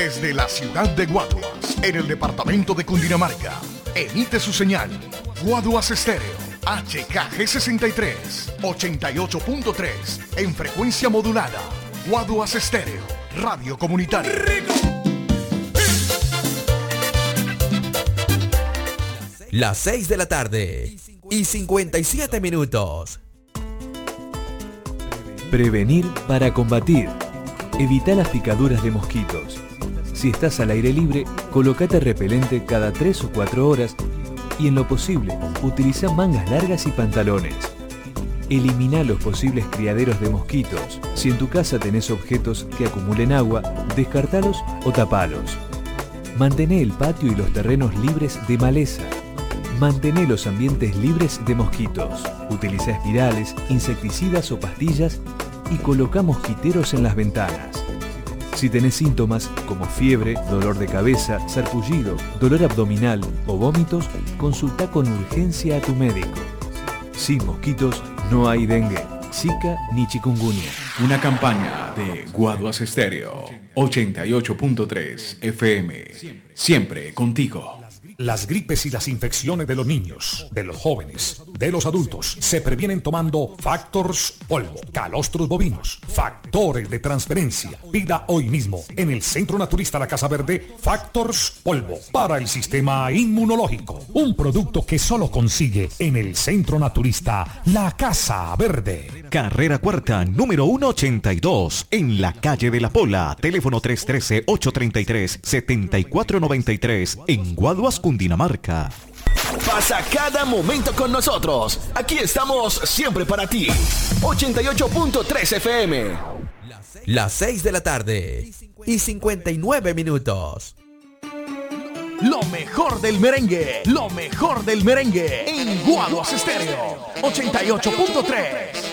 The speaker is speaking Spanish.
Desde la ciudad de Guaduas, en el departamento de Cundinamarca, emite su señal Guaduas Estéreo, HKG63, 88.3, en frecuencia modulada. Guaduas Estéreo, radio comunitaria. Las 6 de la tarde y 57 minutos. Prevenir para combatir. Evita las picaduras de mosquitos. Si estás al aire libre, colócate repelente cada 3 o 4 horas y en lo posible, utiliza mangas largas y pantalones. Elimina los posibles criaderos de mosquitos. Si en tu casa tenés objetos que acumulen agua, descartalos o tapalos. Mantené el patio y los terrenos libres de maleza. Mantené los ambientes libres de mosquitos. Utiliza espirales, insecticidas o pastillas y coloca mosquiteros en las ventanas. Si tenés síntomas como fiebre, dolor de cabeza, sarpullido, dolor abdominal o vómitos, consulta con urgencia a tu médico. Sin mosquitos no hay dengue, zika ni chikungunya. Una campaña de Guaduas Estéreo, 88.3 FM. Siempre contigo. Las gripes y las infecciones de los niños, de los jóvenes, de los adultos se previenen tomando Factors Polvo, calostros bovinos, factores de transferencia. Pida hoy mismo en el Centro Naturista La Casa Verde Factors Polvo para el sistema inmunológico. Un producto que solo consigue en el Centro Naturista La Casa Verde. Carrera Cuarta, número 182, en la calle de La Pola. Teléfono 313-833-7493 en Guaduas, Cundinamarca. Pasa cada momento con nosotros. Aquí estamos siempre para ti. 88.3 FM. Las 6 de la tarde y 59 minutos. Lo mejor del merengue. Lo mejor del merengue. En Guaduas Estéreo. 88.3.